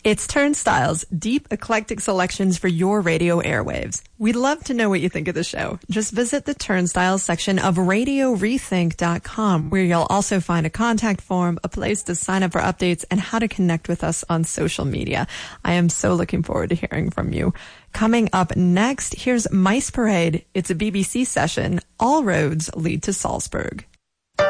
It's Turnstiles, deep, eclectic selections for your radio airwaves. We'd love to know what you think of the show. Just visit the Turnstiles section of RadioRethink.com, where you'll also find a contact form, a place to sign up for updates, and how to connect with us on social media. I am so looking forward to hearing from you. Coming up next, here's Mice Parade. It's a BBC session. All roads lead to Salzburg.